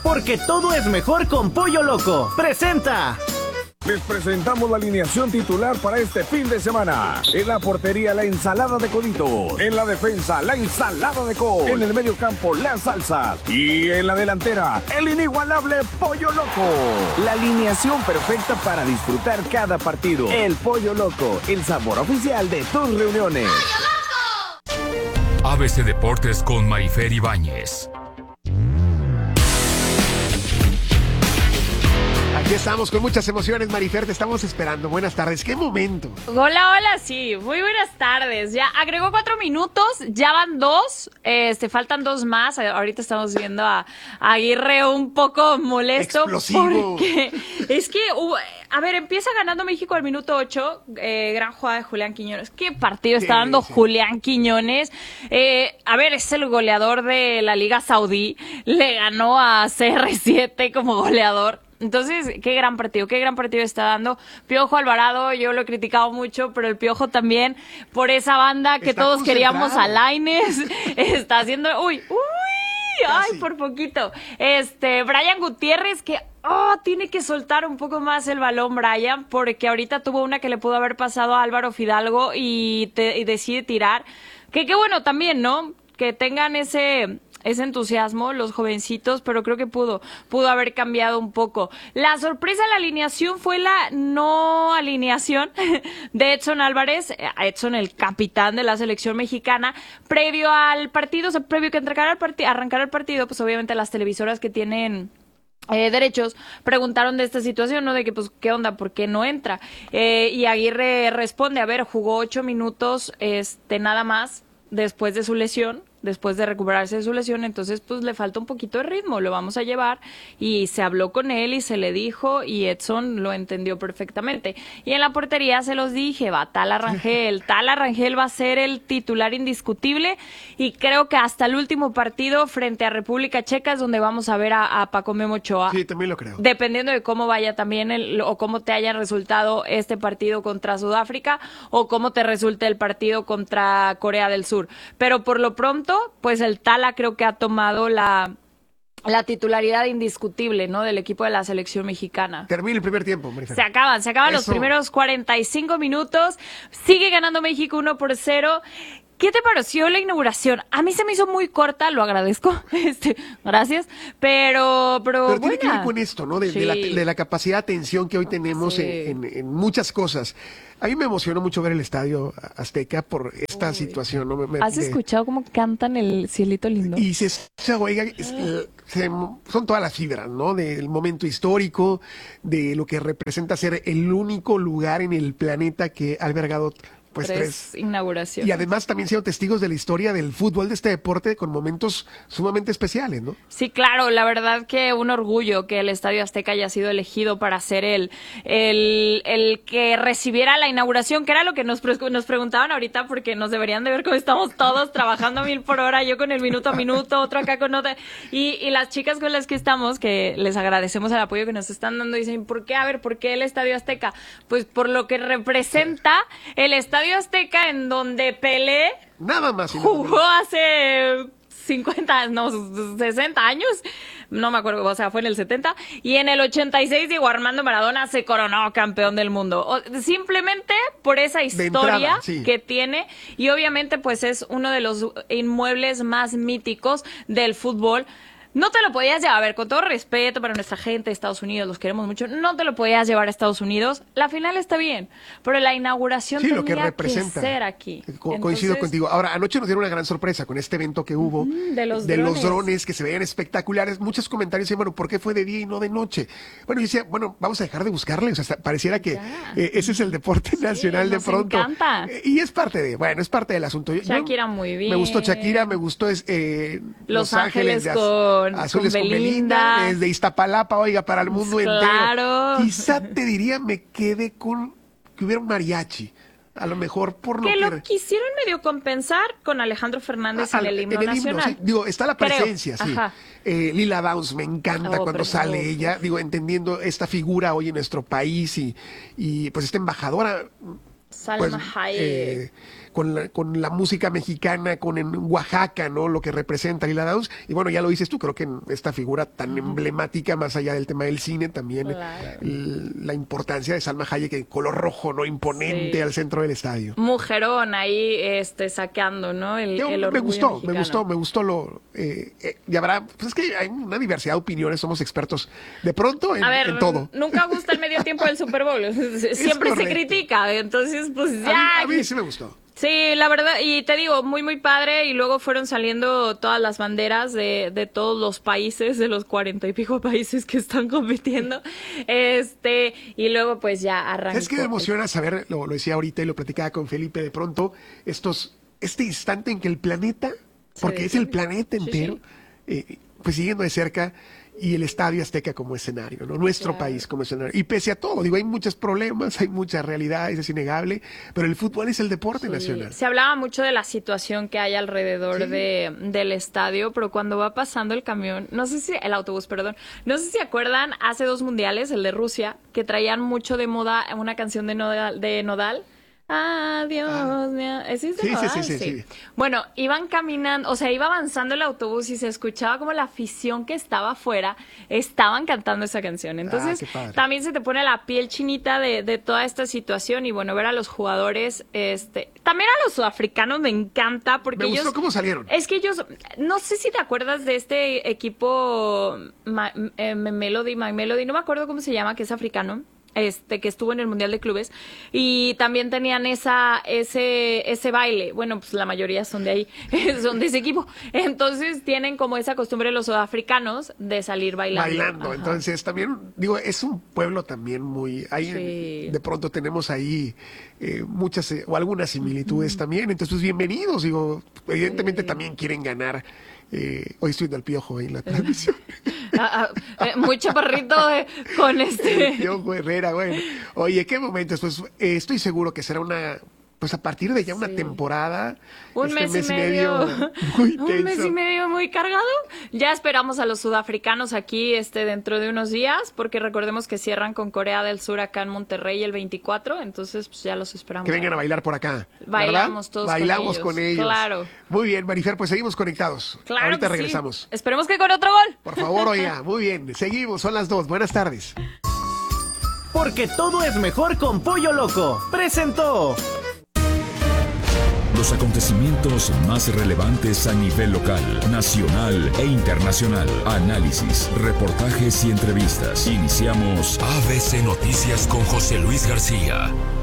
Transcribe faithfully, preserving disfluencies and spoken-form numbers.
porque todo es mejor con Pollo Loco. ¡Presenta! Les presentamos la alineación titular para este fin de semana. En la portería, la ensalada de coditos. En la defensa, la ensalada de col. En el medio campo, las salsas. Y en la delantera, el inigualable Pollo Loco. La alineación perfecta para disfrutar cada partido. El Pollo Loco, el sabor oficial de tus reuniones. ¡Pollo Loco! A B C Deportes con Marifer Ibáñez. Aquí estamos con muchas emociones, Marifer, te estamos esperando. Buenas tardes, ¿qué momento? Hola, hola, sí, muy buenas tardes. Ya agregó cuatro minutos, ya van dos, este, faltan dos más. Ahorita estamos viendo a, a Aguirre un poco molesto. Explosivo. Porque es que, uh, a ver, empieza ganando México al minuto ocho, eh, gran jugada de Julián Quiñones. ¿Qué partido está dando sí, sí. Julián Quiñones? Eh, a ver, es el goleador de la Liga Saudí, le ganó a C R siete como goleador. Entonces, qué gran partido, qué gran partido está dando. Piojo Alvarado, yo lo he criticado mucho, pero el Piojo también, por esa banda que está todos queríamos a Lainez, está haciendo, uy, uy, ay, Casi. por poquito. Este, Brian Gutiérrez, que, oh, tiene que soltar un poco más el balón, Brian, porque ahorita tuvo una que le pudo haber pasado a Álvaro Fidalgo y, te, y decide tirar. Que qué bueno también, ¿no? Que tengan ese... ese entusiasmo, los jovencitos, pero creo que pudo, pudo haber cambiado un poco. La sorpresa de la alineación fue la no alineación de Edson Álvarez, Edson el capitán de la selección mexicana, previo al partido, o sea, previo que arrancara el partido, arrancara el partido, pues obviamente las televisoras que tienen Eh, derechos, preguntaron de esta situación, ¿no? De que, pues, ¿qué onda? ¿Por qué no entra? Eh, y Aguirre responde, a ver, jugó ocho minutos, este, nada más, después de su lesión, después de recuperarse de su lesión, entonces pues le falta un poquito de ritmo, lo vamos a llevar, y se habló con él y se le dijo y Edson lo entendió perfectamente. Y en la portería se los dije, va Tala Rangel, Tala Rangel va a ser el titular indiscutible y creo que hasta el último partido frente a República Checa es donde vamos a ver a, a Paco Memo Ochoa. Sí, también lo creo. Dependiendo de cómo vaya también el, o cómo te haya resultado este partido contra Sudáfrica o cómo te resulte el partido contra Corea del Sur. Pero por lo pronto, pues el Tala creo que ha tomado la, la titularidad indiscutible, ¿no? Del equipo de la selección mexicana. Termina el primer tiempo, Marifer. Se acaban, se acaban Eso. los primeros cuarenta y cinco minutos. Sigue ganando México uno por cero. ¿Qué te pareció la inauguración? A mí se me hizo muy corta, lo agradezco, este, gracias, pero, pero, pero buena. tiene que ver con esto, ¿no? De, sí. de, la, de la capacidad de atención que hoy tenemos sí. en, en, en muchas cosas. A mí me emocionó mucho ver el Estadio Azteca por esta Uy. situación, ¿no? Me, me, ¿Has me... escuchado cómo cantan el Cielito Lindo? Y se, se oiga, es, se, son todas las fibras, ¿no? Del momento histórico, de lo que representa ser el único lugar en el planeta que ha albergado Pues tres, tres inauguraciones. Y además también sido testigos de la historia del fútbol, de este deporte, con momentos sumamente especiales, ¿no? Sí, claro, la verdad que un orgullo que el Estadio Azteca haya sido elegido para ser el, el, el que recibiera la inauguración, que era lo que nos, nos preguntaban ahorita, porque nos deberían de ver cómo estamos todos trabajando a mil por hora, yo con el minuto a minuto, otro acá con otra, y, y las chicas con las que estamos, que les agradecemos el apoyo que nos están dando, dicen, ¿por qué? A ver, ¿por qué el Estadio Azteca? Pues por lo que representa el Estadio Azteca, en donde Pelé nada más jugó hace cincuenta, no, sesenta años, no me acuerdo, o sea, fue en el setenta, y en el ochenta y seis Diego Armando Maradona se coronó campeón del mundo. O, simplemente por esa historia entrada, sí. que tiene, y obviamente pues es uno de los inmuebles más míticos del fútbol. No te lo podías llevar, a ver, con todo respeto para nuestra gente de Estados Unidos, los queremos mucho, no te lo podías llevar a Estados Unidos. La final está bien, pero la inauguración sí, tenía lo que, representa. que ser aquí. Co Entonces, coincido contigo. Ahora, anoche nos dieron una gran sorpresa con este evento que hubo mm, de, los, de drones. los drones que se veían espectaculares. Muchos comentarios decían, bueno, ¿por qué fue de día y no de noche? Bueno, yo decía, bueno, vamos a dejar de buscarle. O sea, hasta pareciera que eh, ese es el deporte sí, nacional de pronto. Nos encanta. Eh, y es parte de, bueno, es parte del asunto. Shakira yo, muy bien. Me gustó Shakira, me gustó eh, Los, los Ángeles, Ángeles con, Azules con con Belinda. Linda, desde Iztapalapa, oiga, para el mundo pues claro. entero. Quizá te diría, me quedé con que hubiera un mariachi. A lo mejor por que lo que... lo quisieron medio compensar con Alejandro Fernández ah, en el himno en el nacional. Himno, sí. Digo, está la presencia, Creo. sí. Eh, Lila Downs, me encanta oh, cuando sale no. ella. Digo, entendiendo esta figura hoy en nuestro país y, y pues esta embajadora. Salma pues, Hayek. Eh, con, la, con la música mexicana, con en Oaxaca, ¿no? Lo que representa Lila Downs. Y bueno, ya lo dices tú, creo que esta figura tan uh-huh. emblemática, más allá del tema del cine, también claro. el, la importancia de Salma Hayek en color rojo, ¿no? Imponente sí. al centro del estadio. Mujerón ahí este, saqueando, ¿no? El, Yo, el me gustó, mexicano. me gustó, me gustó lo... Eh, eh, y habrá, pues es que hay una diversidad de opiniones, somos expertos de pronto en, a ver, en todo. Nunca gusta el medio tiempo del Super Bowl, siempre se critica, entonces pues ya... A mí, a mí sí me gustó. Sí, la verdad, y te digo, muy, muy padre, y luego fueron saliendo todas las banderas de, de todos los países, de los cuarenta y pico países que están compitiendo, este, y luego pues ya arrancó. Es que me emociona saber, lo, lo decía ahorita y lo platicaba con Felipe, de pronto, estos, este instante en que el planeta, porque sí, es el planeta entero, sí, sí. Eh, pues siguiendo de cerca, y el Estadio Azteca como escenario, ¿no? Nuestro claro. país como escenario. Y pese a todo, digo, hay muchos problemas, hay muchas realidades, es innegable, pero el fútbol es el deporte sí. nacional. Se hablaba mucho de la situación que hay alrededor sí. de, del estadio, pero cuando va pasando el camión, no sé si, el autobús, perdón, no sé si se acuerdan, hace dos mundiales, el de Rusia, que traían mucho de moda una canción de Nodal, de Nodal. Adiós, ah. mi a... ¿Sí, sí, sí, sí, sí, sí. Bueno, iban caminando, o sea, iba avanzando el autobús y se escuchaba como la afición que estaba afuera, estaban cantando esa canción. Entonces, ah, también se te pone la piel chinita de, de toda esta situación y bueno, ver a los jugadores, este, también a los sudafricanos me encanta porque me gustó ellos... cómo salieron. Es que ellos, no sé si te acuerdas de este equipo Ma, eh, Melody, My Melody, no me acuerdo cómo se llama, que es africano. Este, que estuvo en el Mundial de Clubes, y también tenían esa, ese, ese baile, bueno, pues la mayoría son de ahí, son de ese equipo, entonces tienen como esa costumbre los sudafricanos de salir bailando. Bailando, Ajá. entonces también, digo, es un pueblo también muy, ahí sí. de pronto tenemos ahí eh, muchas, eh, o algunas similitudes mm. también, entonces pues bienvenidos, digo, evidentemente sí. también quieren ganar. Eh, hoy estoy del Piojo en la transmisión. ah, ah, eh, muy chaparrito eh, con este. El Piojo Herrera, bueno. Oye, ¿qué momentos? Pues eh, estoy seguro que será una. Pues a partir de ya una sí. temporada. Un este mes, mes y medio. medio muy un mes y medio muy cargado. Ya esperamos a los sudafricanos aquí este dentro de unos días, porque recordemos que cierran con Corea del Sur acá en Monterrey el veinticuatro, entonces pues ya los esperamos. Que vengan a bailar por acá. Bailamos ¿verdad? Todos Bailamos con ellos. con ellos. Claro. Muy bien, Marifer, pues seguimos conectados. Claro. Ahorita que regresamos. Sí. Esperemos que con otro gol. Por favor, oiga. Muy bien. Seguimos, son las dos. Buenas tardes. Porque todo es mejor con Pollo Loco. Presentó. Los acontecimientos más relevantes a nivel local, nacional e internacional. Análisis, reportajes y entrevistas. Iniciamos A B C Noticias con José Luis García.